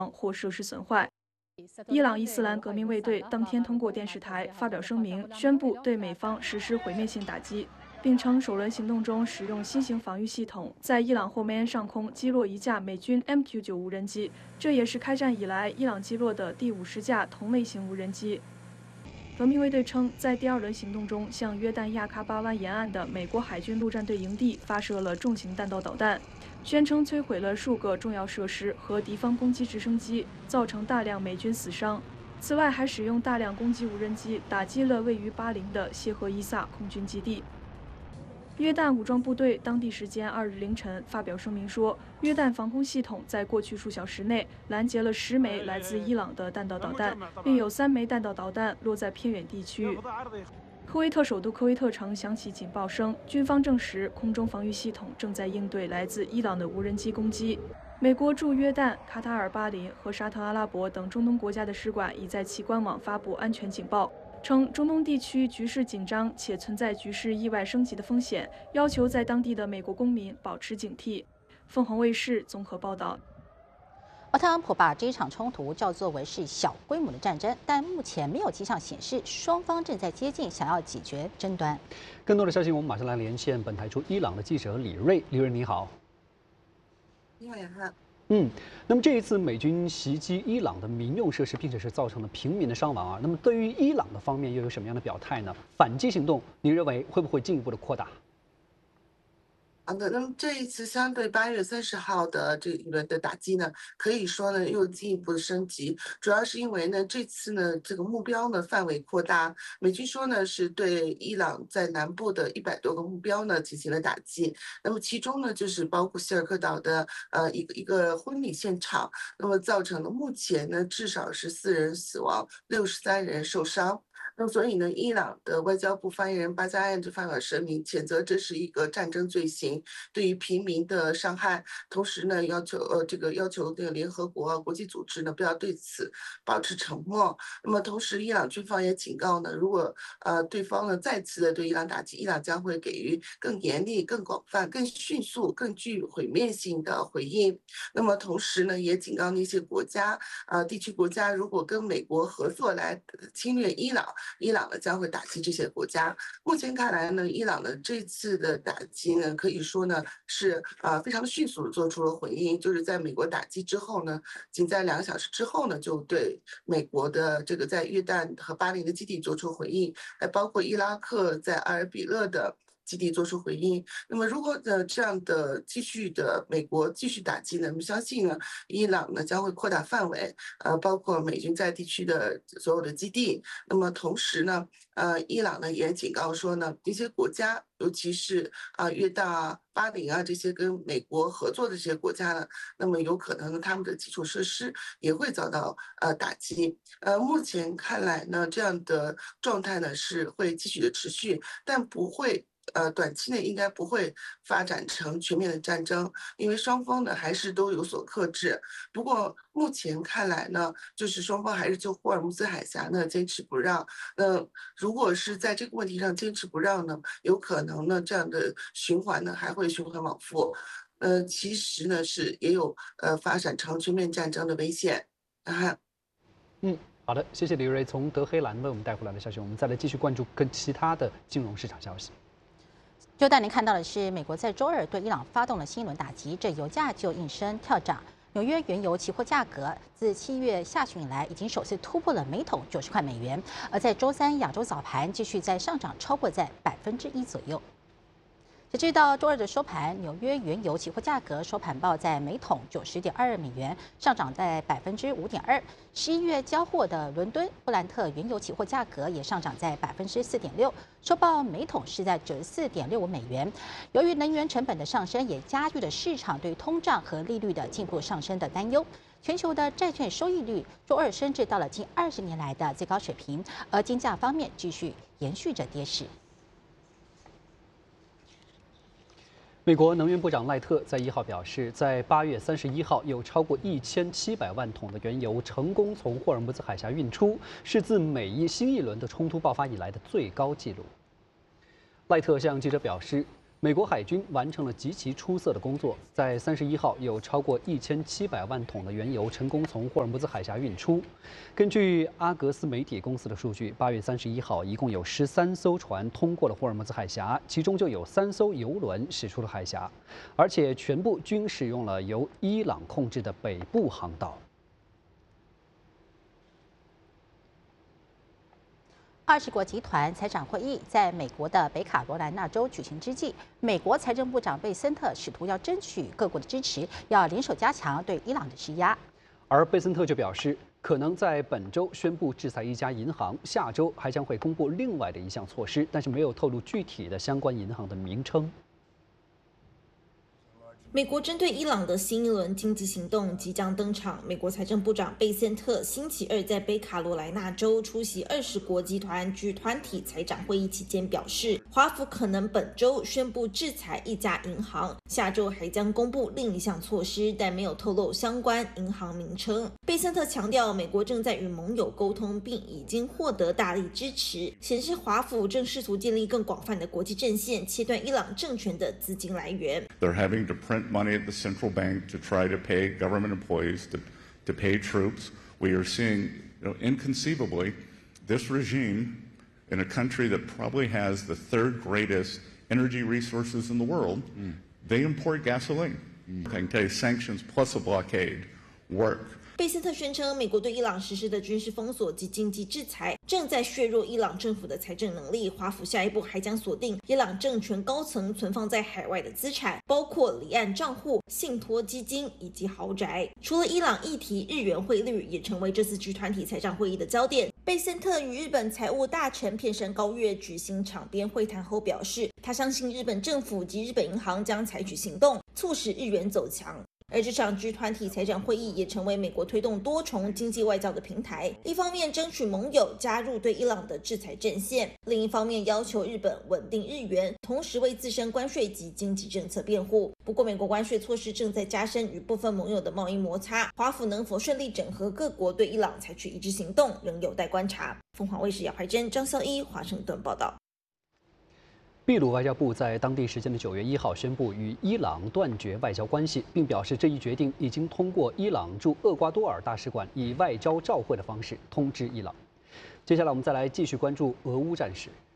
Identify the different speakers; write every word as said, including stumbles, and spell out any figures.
Speaker 1: 或设施损坏。伊朗伊斯兰革命卫队当天通过电视台发表声明，宣布对美方实施毁灭性打击，并称首轮行动中使用新型防御系统，在伊朗霍梅恩上空击落一架美军 M Q 九 无人机，这也是开战以来伊朗击落的第五十架同类型无人机。革命卫队称，在第二轮行动中，向约旦亚喀巴湾沿岸的美国海军陆战队营地发射了重型弹道导弹，宣称摧毁了数个重要设施和敌方攻击直升机，造成大量美军死伤。此外，还使用大量攻击无人机打击了位于巴林的谢赫伊萨空军基地。约旦武装部队当地时间二日凌晨发表声明说，约旦防空系统在过去数小时内拦截了十枚来自伊朗的弹道导弹，并有三枚弹道导弹落在偏远地区。科威特首都科威特城响起警报声，军方证实空中防御系统正在应对来自伊朗的无人机攻击。美国驻约旦、卡塔尔、巴林和沙特阿拉伯等中东国家的使馆已在其官网发布安全警报，称中东地区局势紧张且存在局势意外升级的风险，要求在当地的美国公民保持警惕。凤凰卫视综合报道。
Speaker 2: 而特朗普把这一场冲突叫作为是小规模的战争，但目前没有迹象显示双方正在接近想要解决争端。
Speaker 3: 更多的消息，我们马上来连线本台驻伊朗的记者李锐。李锐，你好。
Speaker 4: 你好，杨汉。
Speaker 3: 嗯，那么这一次美军袭击伊朗的民用设施，并且是造成了平民的伤亡啊。那么对于伊朗的方面又有什么样的表态呢？反击行动，你认为会不会进一步的扩大？
Speaker 4: 好的，那么这一次相对八月三十号的这一轮的打击呢，可以说呢又进一步的升级，主要是因为呢这次呢这个目标呢范围扩大，美军说呢是对伊朗在南部的一百多个目标呢进行了打击，那么其中呢就是包括希尔克岛的呃一个一个婚礼现场，那么造成了目前呢至少是四人死亡，六十三人受伤。那么所以呢，伊朗的外交部发言人巴扎安就发表声明，谴责这是一个战争罪行，对于平民的伤害，同时呢，要求呃这个要求这个联合国、国际组织呢不要对此保持沉默。那么同时，伊朗军方也警告呢，如果呃对方呢再次的对伊朗打击，伊朗将会给予更严厉、更广泛、更迅速、更具毁灭性的回应。那么同时呢，也警告那些国家啊、呃、地区国家，如果跟美国合作来侵略伊朗。伊朗呢将会打击这些国家。目前看来呢，伊朗的这次的打击呢，可以说呢是啊、呃、非常迅速的做出了回应，就是在美国打击之后呢，仅在两个小时之后呢，就对美国的这个在约旦和巴林的基地做出回应，还包括伊拉克在阿尔比勒的基地做出回应。那么，如果的这样的继续的美国继续打击呢，我们相信呢，伊朗呢将会扩大范围，呃，包括美军在地区的所有的基地。那么同时呢，呃，伊朗呢也警告说呢，这些国家，尤其是啊、呃、约旦啊、巴林啊这些跟美国合作的这些国家呢，那么有可能呢他们的基础设施也会遭到呃打击。呃，目前看来呢，这样的状态呢是会继续的持续，但不会。呃，短期内应该不会发展成全面的战争，因为双方呢还是都有所克制。不过目前看来呢，就是双方还是就霍尔木兹海峡呢坚持不让。那如果是在这个问题上坚持不让呢，有可能呢这样的循环呢还会循环往复。呃，其实呢是也有呃发展成全面战争的危险。啊，
Speaker 3: 嗯。好的，谢谢李锐从德黑兰为我们带回来的消息。我们再来继续关注跟其他的金融市场消息。
Speaker 2: 就带您看到的是，美国在周二对伊朗发动了新一轮打击，这油价就应声跳涨。纽约原油期货价格自七月下旬以来，已经首次突破了每桶九十块美元，而在周三亚洲早盘继续在上涨，超过在百分之一左右。截至到周二的收盘，纽约原油期货价格收盘报在每桶九十点二二美元，上涨在百分之五点二。十一月交货的伦敦布兰特原油期货价格也上涨在百分之四点六，收报每桶是在九十四点六五美元。由于能源成本的上升，也加剧了市场对通胀和利率的进一步上升的担忧。全球的债券收益率周二升至到了近二十年来的最高水平，而金价方面继续延续着跌势。
Speaker 3: 美国能源部长赖特在一号表示，在八月三十一号有超过一千七百万桶的原油成功从霍尔木兹海峡运出，是自美伊新一轮的冲突爆发以来的最高纪录。赖特向记者表示， 美国海军完成了极其出色的工作，在三十一号有超过一千七百万桶的原油成功从霍尔木兹海峡运出。根据阿格斯媒体公司的数据，八月三十一号一共有十三艘船通过了霍尔木兹海峡，其中就有三艘油轮驶出了海峡，而且全部均使用了由伊朗控制的北部航道。
Speaker 2: 二十国集团财长会议在美国的北卡罗来纳州举行之际，美国财政部长贝森特试图要争取各国的支持，要联手加强对伊朗的施压。
Speaker 3: 而贝森特就表示，可能在本周宣布制裁一家银行，下周还将会公布另外的一项措施，但是没有透露具体的相关银行的名称。
Speaker 5: 美国针对伊朗的新一轮经济行动即将登场。美国财政部长贝森特星期二在北卡罗来纳州出席二十国集团举团体财长会议期间表示，华府可能本周宣布制裁一家银行，下周还将公布另一项措施，但没有透露相关银行名称。贝森特强调，美国正在与盟友沟通，并已经获得大力支持，显示华府正试图建立更广泛的国际阵线，切断伊朗政权的资金来源。
Speaker 6: They're having to print money at the central bank to try to pay government employees, to, to pay troops. We are seeing, you know, inconceivably, this regime in a country that probably has the third greatest energy resources in the world, mm. they import gasoline. Mm. I can tell you sanctions plus a blockade work.
Speaker 5: 贝森特宣称，美国对伊朗实施的军事封锁及经济制裁正在削弱伊朗政府的财政能力。华府下一步还将锁定伊朗政权高层存放在海外的资产，包括离岸账户、信托基金以及豪宅。除了伊朗议题，日元汇率也成为这次集团体财长会议的焦点。贝森特与日本财务大臣片山高月举行场边会谈后表示，他相信日本政府及日本银行将采取行动，促使日元走强。 而这场集团体财长会议也成为美国推动多重经济外交的平台，一方面争取盟友加入对伊朗的制裁阵线，另一方面要求日本稳定日元，同时为自身关税及经济政策辩护。不过，美国关税措施正在加深与部分盟友的贸易摩擦，华府能否顺利整合各国对伊朗采取一致行动，仍有待观察。凤凰卫视姚怀珍、张孝一华盛顿报道。
Speaker 3: 秘鲁外交部在当地时间的九月一号宣布与伊朗断绝外交关系，并表示这一决定已经通过伊朗驻厄瓜多尔大使馆以外交照会的方式通知伊朗。接下来我们再来继续关注俄乌战事。